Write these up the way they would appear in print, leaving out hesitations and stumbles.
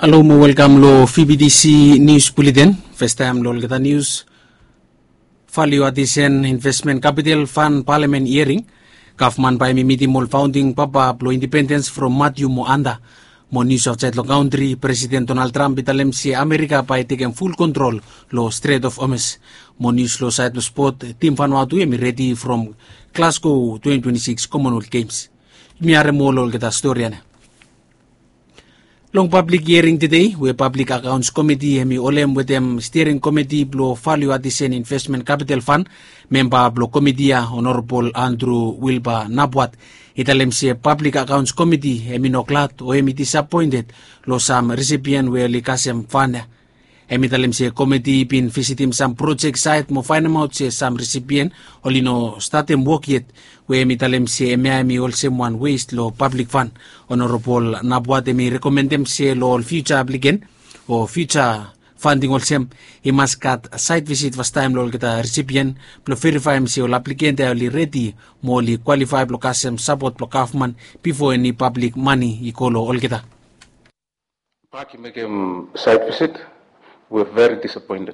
Hello mo welcome lo VBDC News Bulletin. First time lo kita news. Value addition investment capital fund parliament hearing. Government by meeting mol founding papa lo independence from Matthew Moanda. Mo news outside lo country President Donald Trump italem si America by taking full control lo Strait of Hormuz. Mo news lo side lo sport team Vanuatu ready from Glasgow 2026 Commonwealth Games. Miare mo lo kita story na. Long public hearing today, we Public Accounts Committee hemi olem with them steering committee blo value addition investment capital fund member blo committee Honorable Andrew Wilbur Nabwat italem si Public Accounts Committee hemi noklat o hemi disappointed lo sam recipient we likasem fund hemi italem si committee pin visitim some project site mo find out si some recipient olino statem work yet we mitalem si emi olsem one waste lo public fund. Honorable Nabwat emi recommendem si lo future applicant o future funding olsem he must cut site visit was time lo kita recipient lo verify si ol applicant li ready mo li qualify lo kasem support lo government before any public money ikolo ol kita. Paki make site visit, we're very disappointed.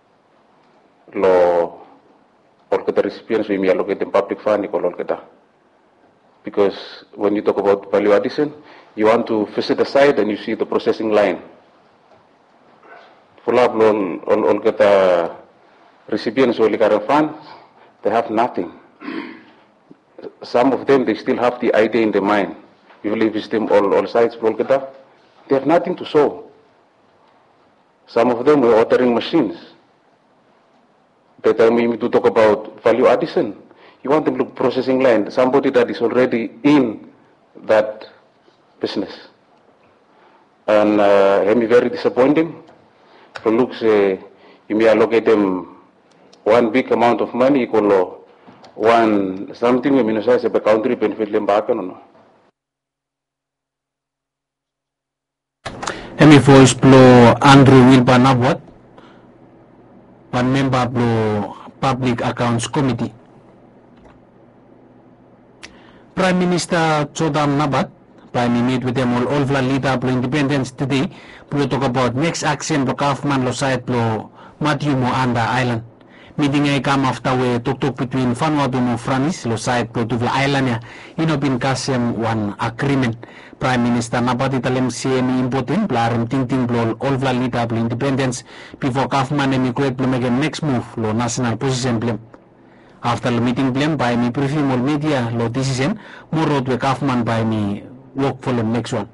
Lo all the recipients we allocate in public fund all because when you talk about value addition, you want to visit the site and you see the processing line. Full up all the recipients who current fund, they have nothing. Some of them they still have the idea in their mind. Usually visit them all sites they have nothing to show. Some of them were ordering machines. By the time we to talk about value addition, you want them to look processing line, somebody that is already in that business. And it's very disappointing. For looks, you may allocate them one big amount of money equal one something we mean size of a country benefit them back or no. Hemi voice blo Andrew Wilbur Nabwat, one member blo Public Accounts Committee. Prime Minister Chodam Nabat, Prime meet with them all leader blo independence today, blo talk about next action blo government lo site blo Matthew Moanda Island. Meeting ay come after we talk between Vanuatu mo Franis lo site blo Tuvla Island ya inopin kasem one agreement. Prime Minister Nabat italem CME important blarem ting blo all leader blo independence before government emigrate blo make next move lo national position blem. After the meeting blame by me briefing all media lo decision more road we government by me work for the next one.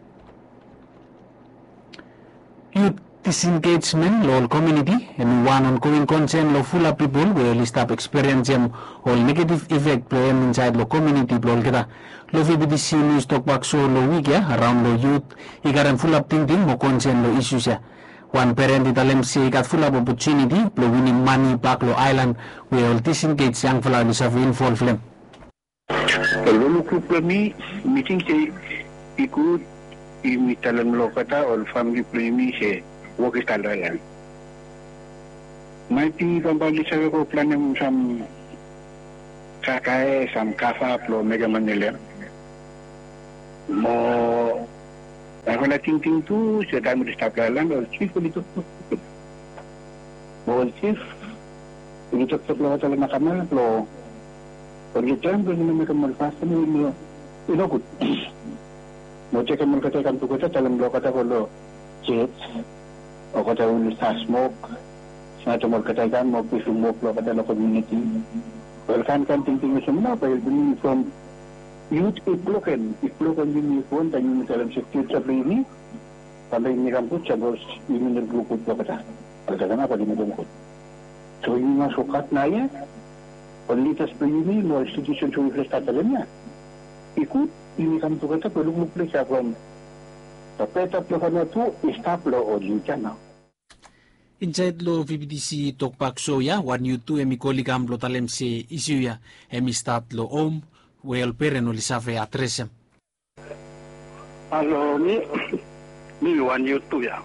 Youth disengagement lo all community and one ongoing concern lo full of people will stop experiencing all negative effect lo inside lo community lo kita lo VBDC news talk back so lo week ya around lo youth ikaran full of thinking mo concern lo issues ya. One parent italem si got full of opportunity lo winning money back lo island we all disengage young fella ni sa involve them. Kalau kami meeting se ikut imitalan lo kata all family premi se work style yan. May ti kambali sa ko plan ng sam kakae sam kafa lo mega manila. Mo ako na ting tu sa dami di stop lang o chief ko dito. Mo chief dito sa lo sa na kamera lo. Pag itan ko ni may kamalpas ni mo. Inokot. Mo check mo kata kan tu kata talam lo kata ko lo. Chet o kata ulit sa smoke sa ito magkatagan mo pisumok lo kata lo community well kan ting mo sumuna pa yung from youth iklokan din phone tayo mo talam sa future ini pala ini kampus sa bos ini naglukot lo kata pagkata na pa din naglukot so yung mga sukat na yan palitas pa ini mo institution sa refresh tatalan niya ikut ini kampus kata peluk siya from tapeta plano tu istaplo o liutan. Inside lo VBDC Tokpak Show ya, 1U2 emi koligam lo talem se issue ya, emi start lo om, well peren o lisafe atresem. Halo, mi 1U2 ya.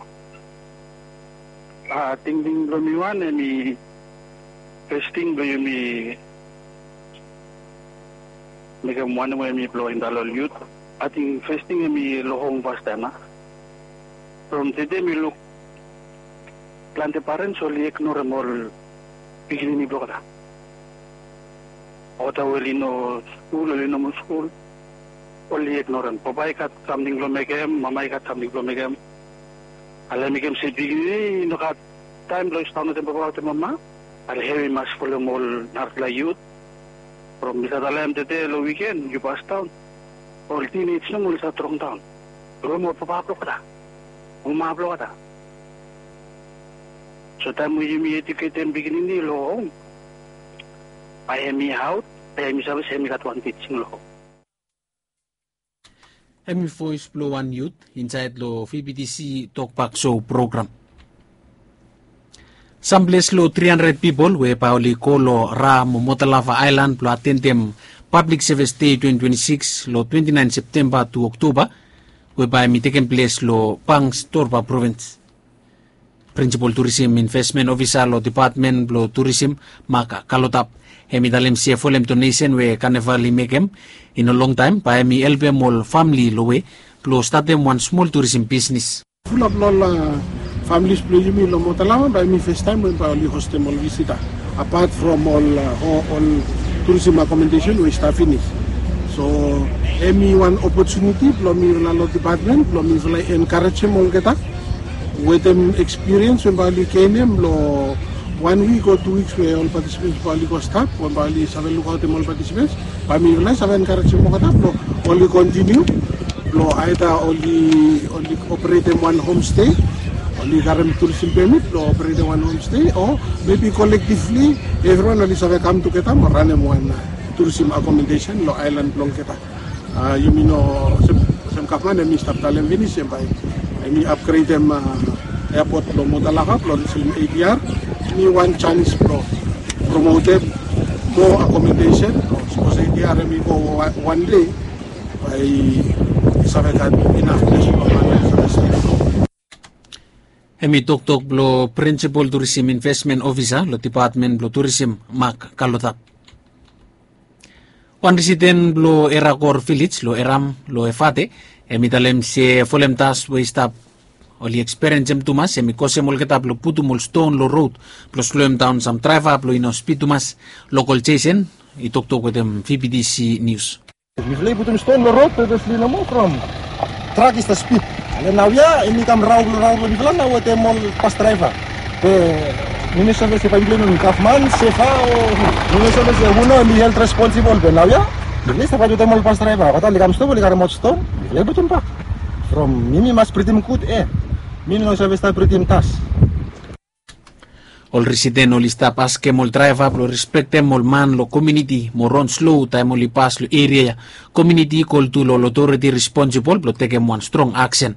Ting lo mi wan emi testing lo mi mega mwana mo emi plo indalo youth. Ating festing mi lohong pastama From today we look plante parents only ignore more beginning blogada. Ota welino school welino mo school only ignore. Papa kat something lo megem, mama kat something lo megem. Alam megem se beginning no kat time lo istano tempo papa te mama. Al heavy mas full mall nartla youth. From Misadalem today lo weekend you pass down. All teenage no mall sa trong down. Romo papa blogada. Uma blogada. So time we educate them beginning ni lo. I am out. I am service. I am got one teaching lo. Emi Voice Blow One Youth inside lo FBDC Talkback Show program. Some place lo 300 people we pauli kolo ra Momotalava Island lo attendem Public Service Day 2026 lo 29 September to October we by mi taken place lo Pangs Torba Province. Principal Tourism Investment Officer lo Department lo Tourism Maka Kalotap. Hemi dalem siya folem donation we kanevali megem in a long time by mi elbe mol family lo we lo startem one small tourism business. Full of lola families play me lo Motalava by me first time when only host all visitor. Apart from all tourism accommodation we start finish. So emi one opportunity lo mi lo department lo mi encourage all kita with them experience when Bali came lo 1 week or 2 weeks where all participants Bali go start when Bali saben look out all participants Bali realize saben encourage mo kata lo only continue lo either only operate in one homestay only garam tourism permit lo operate in one homestay or maybe collectively everyone only saben come together mo run one tourism accommodation lo island long kita you mean no sem kafman emi start talem finish by emi upgrade them airport lo Motalava lo sim ADR ni one chance pro promoted more accommodation suppose ADR emi go one day by sabekan enough place for Emi tok lo Principal Tourism Investment Officer lo Department lo Tourism Mak Kalotap. One resident lo Erakor Village lo Eram lo Efate emi talem se folem tas we stop oli experience tumas emi kose mol ketap lo putumol stone lo road plus slow down some driver lo ino speed tumas local chasing itok with them FBDC news. We fly putum stone lo road to the fly mo from truck is the speed. And now ya ini kam raw lo di flan na with mol pas driver. Nini sabe se pa no kafman sefa o nini sabe se uno ni health responsible but now ya Beli sa padu mol pas driver kata likam stone beli karemot stone le putum pak from mimi mas pritim kut Mino no sabe estar pritim tas. Ol resident ol sta pas ke mol driver lo respecte mol man lo community moron slow ta mol pas lo area community call to lo authority responsible lo take one strong action.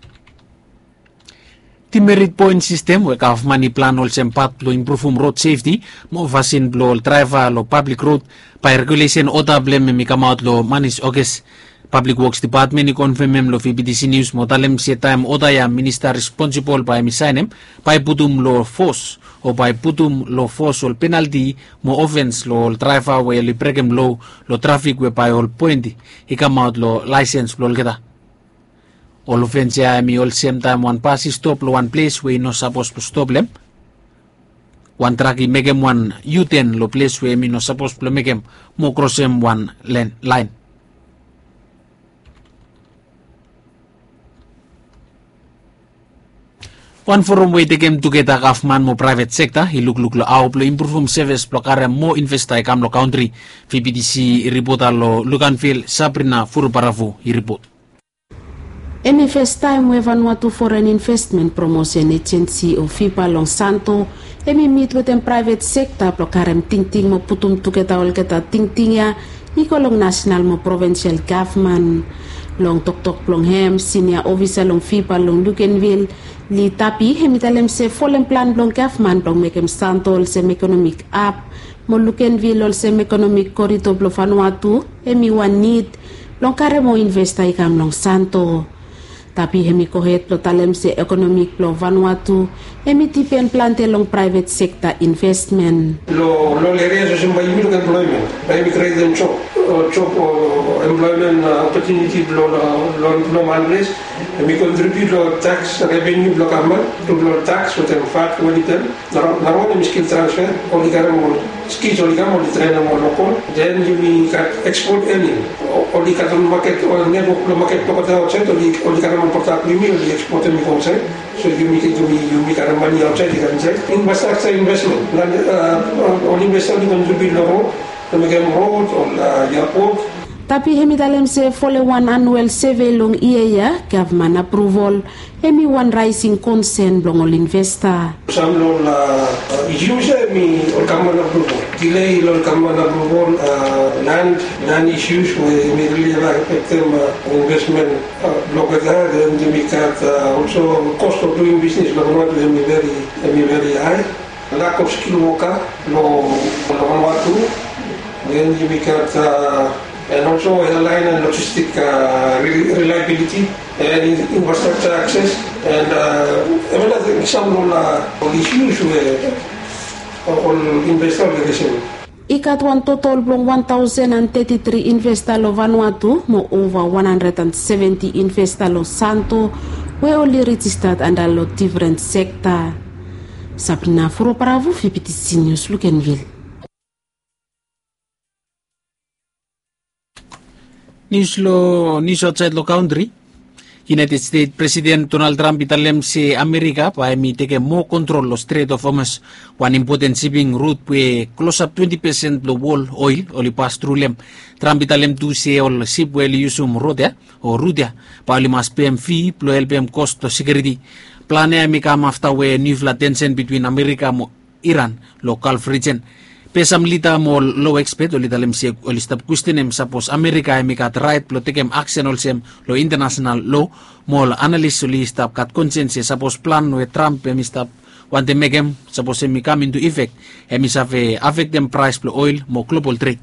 Timerit point system we kaf money plan ol sempat lo improve road safety mo vasin lo driver lo public road by regulation oda blame mi kamaut lo manis oges Public Works Department ni confirm lo FBDC News mo talem si time odaya minister responsible by misainem by putum lo force o by putum lo force ol penalty mo offense lo driver we li pregem lo traffic we by ol point ikamot lo license lo kita all offense ya mi all same time one pass stop lo one place we no supposed to stop them one truck megem one U10 lo place we mi no supposed to megem mo cross em one line. One forum way takem together government mo private sector hiluk lo aup lo improve service blokare mo investa ikam lo country FBDC report lo Lucanville Sabrina Furuparavu report. Any first time we Vanuatu Foreign Investment Promotion Agency of FIPA long Santo emi meet with them private sector blokarem ting mo putum together ol keta ting ya ikolong national mo provincial government long tok long hem senior officer long FIPA long Lucanville li tapi hemitalem se folem plan long government long mekem santol se economic up mo Lucanville ol se economic corridor blofanuatu emi one need long kare mo investa ikam long santo Tapi hemi kohet plo talem se economic plo Vanuatu hemi tipen plante long private sector investment. Lo areas is by employment, by create them job employment opportunity lo manles, and we contribute lo tax revenue lo kamal to lo tax with them fat quality. Naron skill transfer, only karam skills only karam only train mo local. Then you can export any only karam market or network market to kata outside only karam importat only export them outside. So you make money outside, you can say. Infrastructure investment, only investment you contribute the road, to make a road or airport. Tapi hemi dalem se fole one annual survey long iya government approval hemi one rising concern long all investor. Some long issues hemi or government approval, delay long government approval, land issues where immediately affect them investment local then they make that also cost of doing business government very high. Lack of skilled worker lo Vanuatu, then you make that and also airline and logistic reliability and infrastructure access and some issues where all investor relation. Ikat one total blong 1,033 investor lo Vanuatu mo over 170 investor lo Santo we only registered under lo different sector. Sabrina Furo Paravu, VPTC News, Lukenville. News outside the country. United States President Donald Trump italem si Amerika pa mi take more control lo Strait of Hormuz, one important shipping route we close up 20% lo wall oil oli pass through lem. Trump italem tu si ol ship well usum route o rudia pa oli mas PM fee plo LPM cost to security. Plane mi kam after we new tension between America mo Iran local region. Pesam lita mo low expect oli talem si oli stop questionem suppose America mi kat right plo tekem action olsem lo international law mo analyst oli stop kat conscience suppose plan we Trump mi stop want megem suppose mi come into effect mi save affect them price plo oil mo global trade.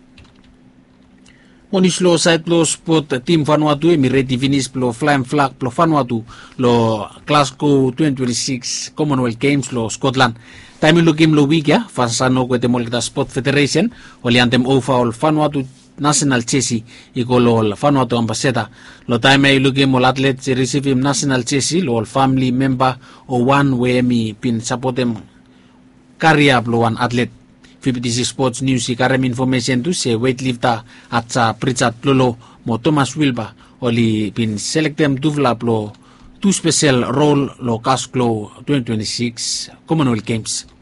Monislo site lo sport team Vanuatu mi ready finish plo flying flag plo Vanuatu lo Glasgow 2026 Commonwealth Games lo Scotland. Time lukim lo week ya fasano ko temol kita Sport Federation oli antem overall Vanuatu national chesi ikolo Vanuatu ambassador lo time lukim ol athlete receive national chesi lo family member o one way mi pin supportem career lo one athlete. VPTC Sports News ikarem information tu se weightlifter at sa Pritchard Lolo mo Thomas Wilba oli pin selectem tuvla lo two special role lo Glasgow 2026 Commonwealth Games.